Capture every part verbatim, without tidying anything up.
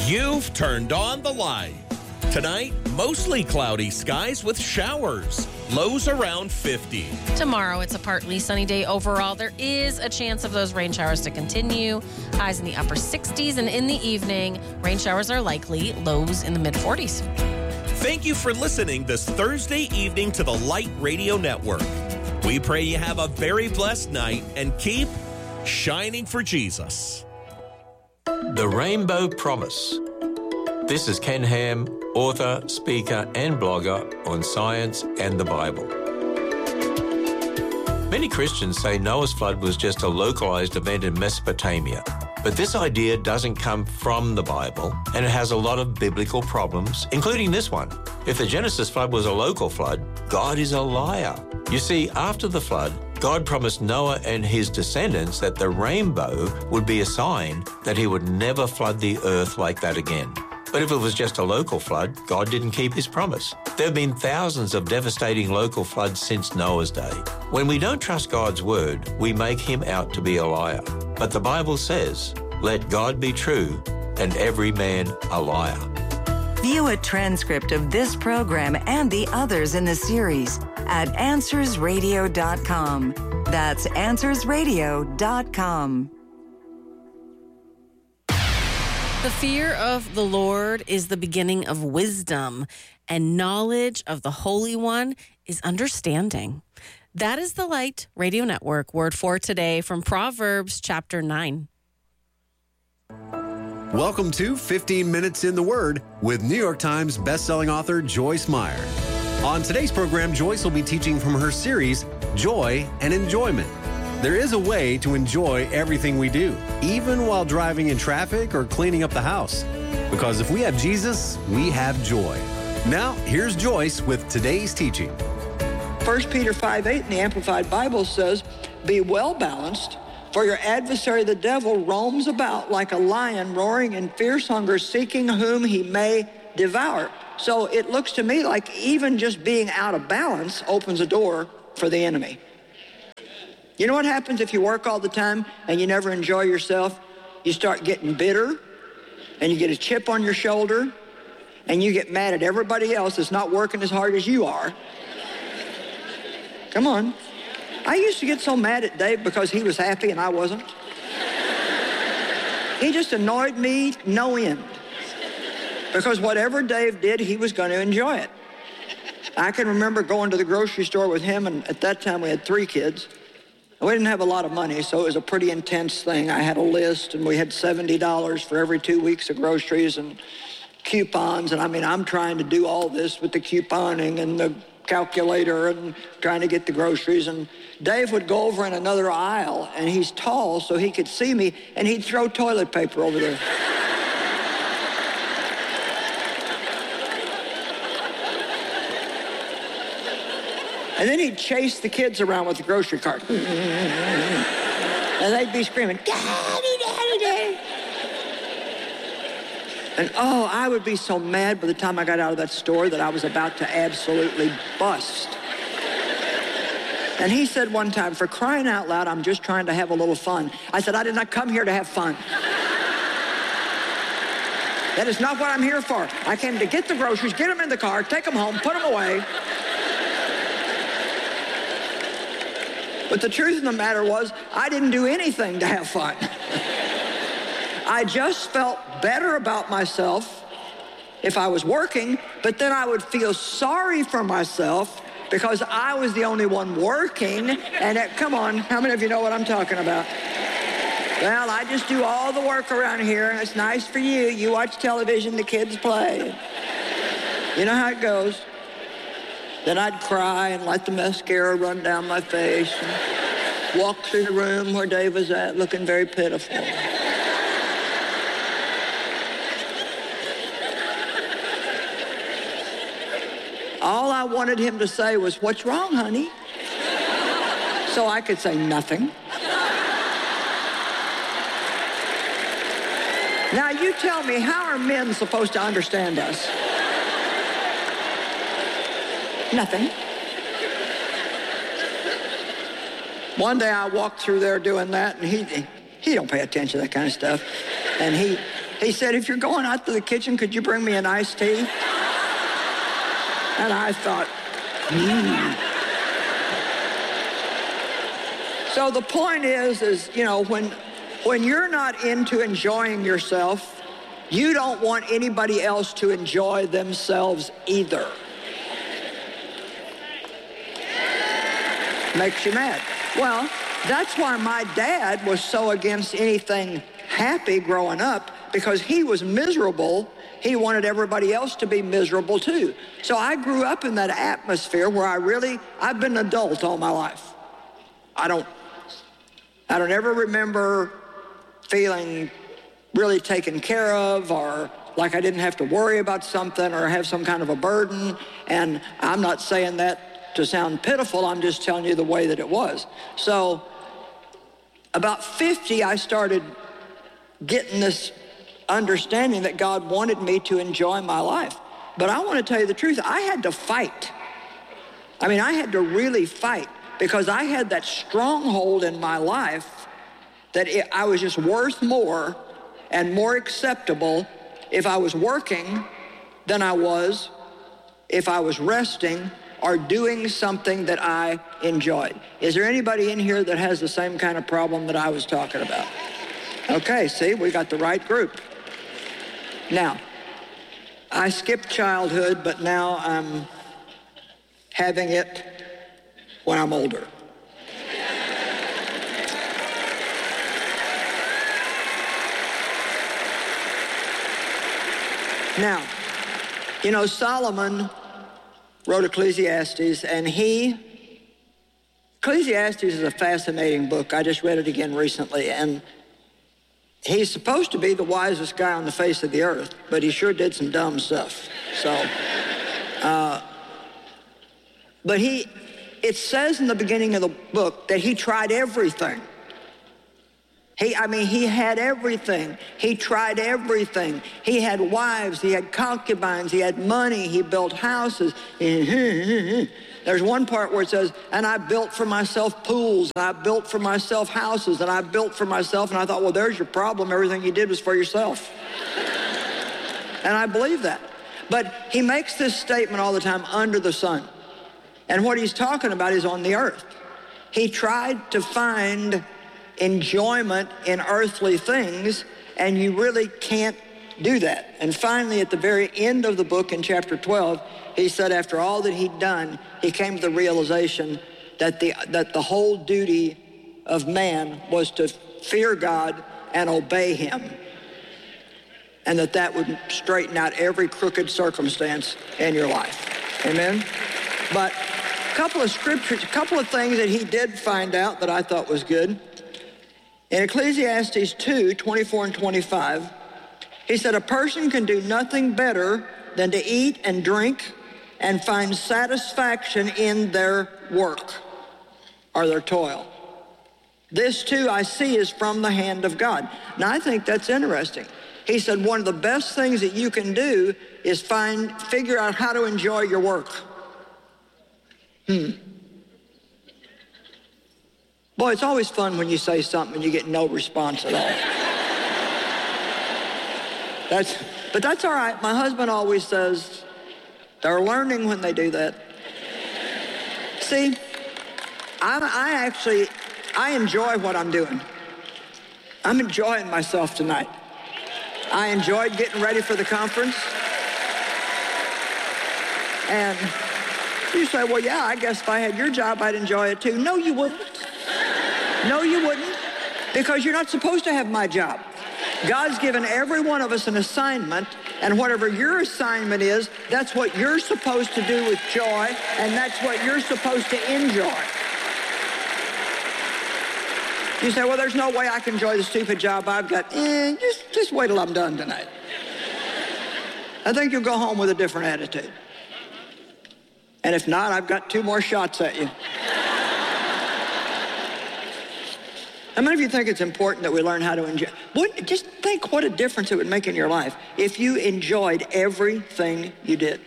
You've turned on the light. Tonight, mostly cloudy skies with showers. Lows around fifty. Tomorrow, it's a partly sunny day overall. There is a chance of those rain showers to continue. Highs in the upper sixties, and in the evening, rain showers are likely. Lows in the mid forties. Thank you for listening this Thursday evening to the Light Radio Network. We pray you have a very blessed night and keep shining for Jesus. The Rainbow Promise. This is Ken Ham, author, speaker, and blogger on science and the Bible. Many Christians say Noah's flood was just a localized event in Mesopotamia. But this idea doesn't come from the Bible, and it has a lot of biblical problems, including this one. If the Genesis flood was a local flood, God is a liar. You see, after the flood, God promised Noah and his descendants that the rainbow would be a sign that he would never flood the earth like that again. But if it was just a local flood, God didn't keep his promise. There have been thousands of devastating local floods since Noah's day. When we don't trust God's word, we make him out to be a liar. But the Bible says, let God be true and every man a liar. View a transcript of this program and the others in the series at answers radio dot com. That's answers radio dot com. The fear of the Lord is the beginning of wisdom, and knowledge of the Holy One is understanding. That is the Light Radio Network word for today from Proverbs chapter nine. Welcome to fifteen minutes in the Word with New York Times bestselling author Joyce Meyer. On today's program, Joyce will be teaching from her series, Joy and Enjoyment. There is a way to enjoy everything we do, even while driving in traffic or cleaning up the house. Because if we have Jesus, we have joy. Now, here's Joyce with today's teaching. First Peter five eight in the Amplified Bible says, be well balanced, for your adversary the devil roams about like a lion roaring in fierce hunger, seeking whom he may devour. So it looks to me like even just being out of balance opens a door for the enemy. You know what happens if you work all the time and you never enjoy yourself? You start getting bitter, and you get a chip on your shoulder, and you get mad at everybody else that's not working as hard as you are. Come on. I used to get so mad at Dave because he was happy and I wasn't. He just annoyed me no end. Because whatever Dave did, he was going to enjoy it. I can remember going to the grocery store with him, and at that time we had three kids. We didn't have a lot of money, so it was a pretty intense thing. I had a list, and we had seventy dollars for every two weeks of groceries and coupons. And I mean, I'm trying to do all this with the couponing and the calculator and trying to get the groceries. And Dave would go over in another aisle, and he's tall, so he could see me, and he'd throw toilet paper over there. And then he'd chase the kids around with the grocery cart. And they'd be screaming, Daddy, Daddy, Daddy. And oh, I would be so mad by the time I got out of that store that I was about to absolutely bust. And he said one time, for crying out loud, I'm just trying to have a little fun. I said, I did not come here to have fun. That is not what I'm here for. I came to get the groceries, get them in the car, take them home, put them away. But the truth of the matter was, I didn't do anything to have fun. I just felt better about myself if I was working, but then I would feel sorry for myself because I was the only one working. And it, come on, how many of you know what I'm talking about? Well, I just do all the work around here, and it's nice for you. You watch television, the kids play. You know how it goes. Then I'd cry and let the mascara run down my face and walk through the room where Dave was at, looking very pitiful. All I wanted him to say was, what's wrong, honey? So I could say nothing. Now you tell me, how are men supposed to understand us? Nothing. One day I walked through there doing that, and he he don't pay attention to that kind of stuff. And he He said, if you're going out to the kitchen, could you bring me an iced tea? And I thought, hmm. So the point is, is, you know, when, when you're not into enjoying yourself, you don't want anybody else to enjoy themselves either. Makes you mad. Well, that's why my dad was so against anything happy growing up, because he was miserable. He wanted everybody else to be miserable too. So I grew up in that atmosphere where I really, I've been an adult all my life. I don't, I don't ever remember feeling really taken care of, or like I didn't have to worry about something or have some kind of a burden. And I'm not saying that to sound pitiful, I'm just telling you the way that it was. So about fifty, I started getting this understanding that God wanted me to enjoy my life. But I want to tell you the truth, I had to fight. I mean, I had to really fight, because I had that stronghold in my life that it, I was just worth more and more acceptable if I was working than I was if I was resting or doing something that I enjoyed. Is there anybody in here that has the same kind of problem that I was talking about? Okay, see, we got the right group. Now, I skipped childhood, but now I'm having it when I'm older. Now, you know, Solomon wrote Ecclesiastes, and he, Ecclesiastes is a fascinating book. I just read it again recently, and he's supposed to be the wisest guy on the face of the earth, but he sure did some dumb stuff. So, uh, but he, it says in the beginning of the book that he tried everything. He, I mean, he had everything. He tried everything. He had wives, he had concubines, he had money, he built houses. There's one part where it says, and I built for myself pools, and I built for myself houses, and I built for myself, and I thought, well, there's your problem. Everything you did was for yourself. And I believe that. But he makes this statement all the time, under the sun. And what he's talking about is on the earth. He tried to find enjoyment in earthly things, and you really can't do that. And finally, at the very end of the book in chapter twelve, he said after all that he'd done, he came to the realization that the, that the whole duty of man was to fear God and obey him, and that that would straighten out every crooked circumstance in your life. Amen? But a couple of scriptures, a couple of things that he did find out that I thought was good. In Ecclesiastes two, twenty-four and twenty-five, he said, a person can do nothing better than to eat and drink and find satisfaction in their work or their toil. This too I see is from the hand of God. Now I think that's interesting. He said one of the best things that you can do is find, figure out how to enjoy your work. Hmm. Boy, it's always fun when you say something and you get no response at all. That's, but that's all right. My husband always says, they're learning when they do that. See, I, I actually, I enjoy what I'm doing. I'm enjoying myself tonight. I enjoyed getting ready for the conference. And you say, well, yeah, I guess if I had your job, I'd enjoy it too. No, you wouldn't. No, you wouldn't, because you're not supposed to have my job. God's given every one of us an assignment, and whatever your assignment is, that's what you're supposed to do with joy, and that's what you're supposed to enjoy. You say, well, there's no way I can enjoy the stupid job I've got. Eh, just, just wait till I'm done tonight. I think you'll go home with a different attitude. And if not, I've got two more shots at you. How many of you think it's important that we learn how to enjoy? Wouldn't, just think what a difference it would make in your life if you enjoyed everything you did.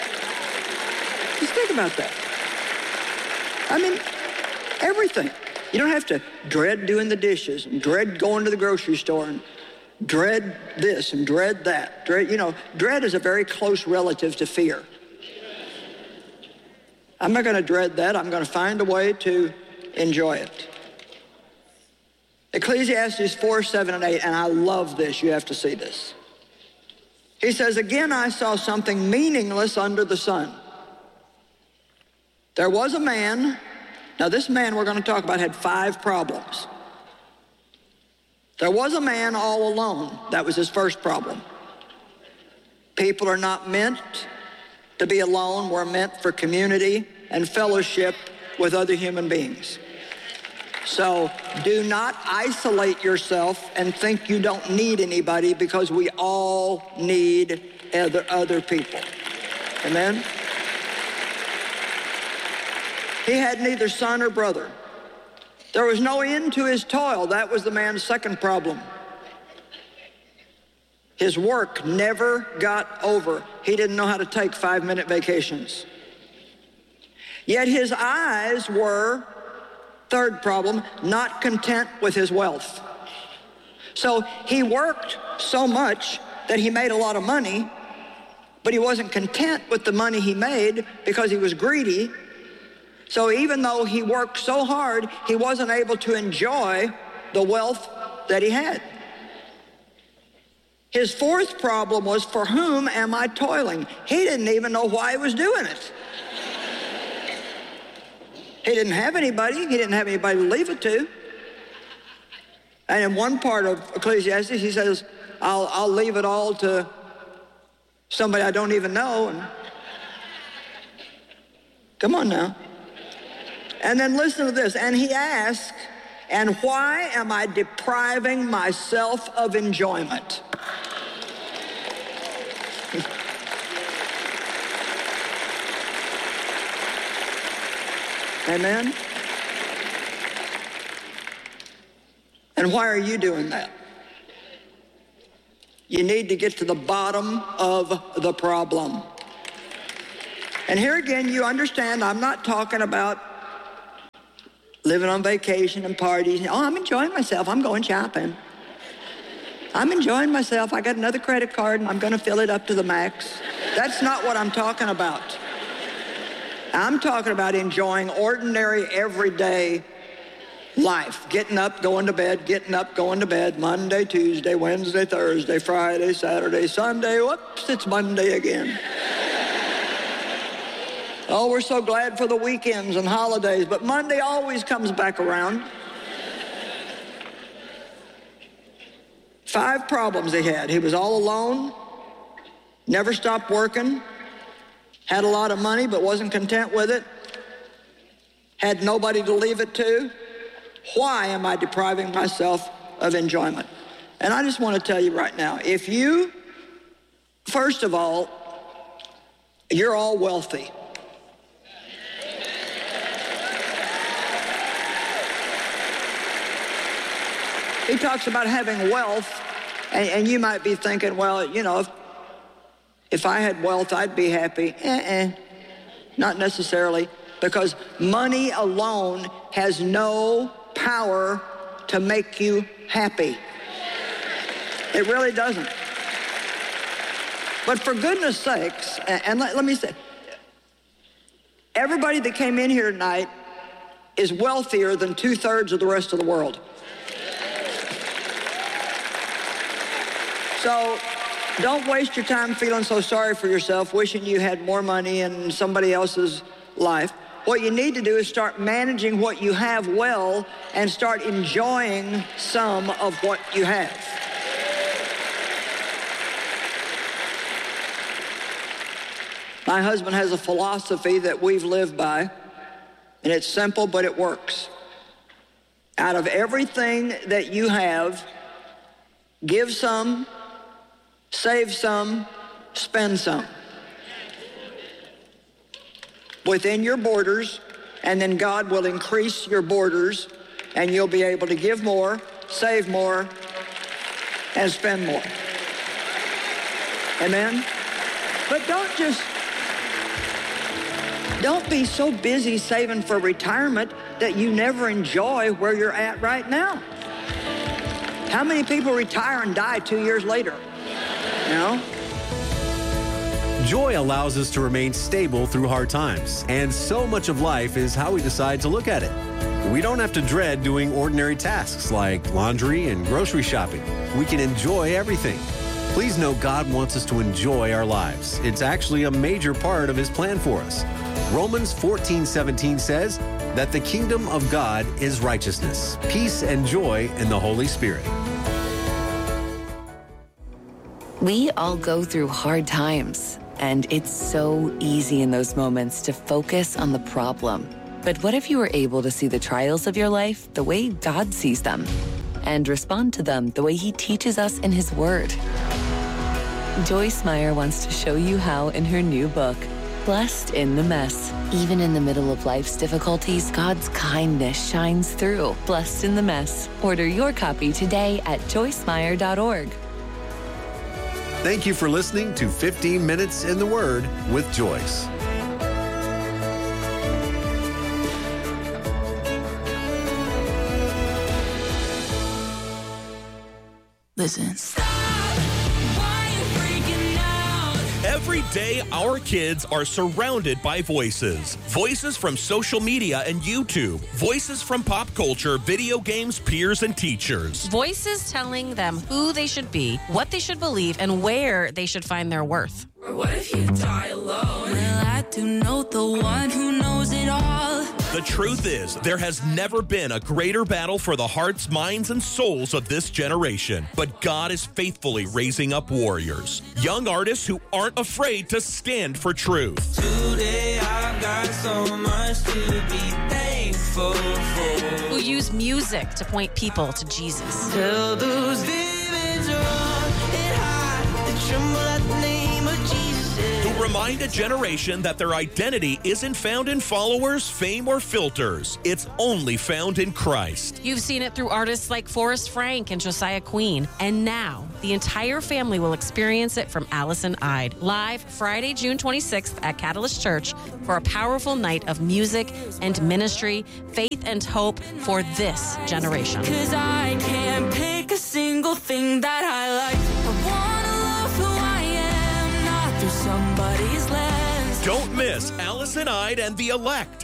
Just think about that. I mean, everything. You don't have to dread doing the dishes and dread going to the grocery store and dread this and dread that. Dread, you know, dread is a very close relative to fear. I'm not going to dread that. I'm going to find a way to enjoy it. Ecclesiastes four, seven, and eight, and I love this. You have to see this. He says, again, I saw something meaningless under the sun. There was a man. Now, this man we're going to talk about had five problems. There was a man all alone. That was his first problem. People are not meant to be alone. We're meant for community and fellowship with other human beings. So do not isolate yourself and think you don't need anybody, because we all need other, other people. Amen? He had neither son or brother. There was no end to his toil. That was the man's second problem. His work never got over. He didn't know how to take five-minute vacations. Yet his eyes were, third problem, not content with his wealth. So he worked so much that he made a lot of money, but he wasn't content with the money he made because he was greedy. So even though he worked so hard, he wasn't able to enjoy the wealth that he had. His fourth problem was, for whom am I toiling? He didn't even know why he was doing it. He didn't have anybody. He didn't have anybody to leave it to. And in one part of Ecclesiastes, he says, I'll, I'll leave it all to somebody I don't even know. And come on now. And then listen to this. And he asked, and why am I depriving myself of enjoyment? Amen? And why are you doing that? You need to get to the bottom of the problem. And here again, you understand, I'm not talking about living on vacation and parties. Oh, I'm enjoying myself. I'm going shopping. I'm enjoying myself. I got another credit card and I'm going to fill it up to the max. That's not what I'm talking about. I'm talking about enjoying ordinary, everyday life. Getting up, going to bed, getting up, going to bed, Monday, Tuesday, Wednesday, Thursday, Friday, Saturday, Sunday. Whoops, it's Monday again. Oh, we're so glad for the weekends and holidays, but Monday always comes back around. Five problems he had. He was all alone, never stopped working, had a lot of money but wasn't content with it, had nobody to leave it to. Why am I depriving myself of enjoyment? And I just want to tell you right now, if you, first of all, you're all wealthy. He talks about having wealth, and, and you might be thinking, well, you know, if, if I had wealth, I'd be happy. Eh-eh, not necessarily, because money alone has no power to make you happy. It really doesn't. But for goodness sakes, and, and let, let me say, everybody that came in here tonight is wealthier than two-thirds of the rest of the world. So don't waste your time feeling so sorry for yourself, wishing you had more money in somebody else's life. What you need to do is start managing what you have well and start enjoying some of what you have. My husband has a philosophy that we've lived by, and it's simple, but it works. Out of everything that you have, give some, save some, spend some. Within your borders, and then God will increase your borders, and you'll be able to give more, save more, and spend more. Amen? But don't just, don't be so busy saving for retirement that you never enjoy where you're at right now? How many people retire and die two years later? You know? Joy allows us to remain stable through hard times, and so much of life is how we decide to look at it. We don't have to dread doing ordinary tasks like laundry and grocery shopping. We can enjoy everything. Please know God wants us to enjoy our lives. It's actually a major part of His plan for us. Romans fourteen seventeen says that the kingdom of God is righteousness, peace, and joy in the Holy Spirit. We all go through hard times, and it's so easy in those moments to focus on the problem. But what if you were able to see the trials of your life the way God sees them and respond to them the way He teaches us in His Word? Joyce Meyer wants to show you how in her new book, Blessed in the Mess. Even in the middle of life's difficulties, God's kindness shines through. Blessed in the Mess. Order your copy today at joyce meyer dot org. Thank you for listening to fifteen minutes in the Word with Joyce. Listen. Every day, our kids are surrounded by voices. Voices from social media and YouTube. Voices from pop culture, video games, peers, and teachers. Voices telling them who they should be, what they should believe, and where they should find their worth. Or what if you die alone? Well, I do know the one who knows it all. The truth is, there has never been a greater battle for the hearts, minds, and souls of this generation. But God is faithfully raising up warriors, young artists who aren't afraid to stand for truth. Today I've got so much to be thankful for. Who use music to point people to Jesus. Till those demons run and hide, they tremble at the name of Jesus. Who remind a generation that their identity isn't found in followers, fame, or filters. It's only found in Christ. You've seen it through artists like Forrest Frank and Josiah Queen. And now, the entire family will experience it from Allison Ide. Live Friday, June twenty-sixth at Catalyst Church for a powerful night of music and ministry, faith and hope for this generation. Cause I can't pick a single thing that I like. I wanna love who I am, not through somebody's lens. Don't miss Allison Ide and the Elect.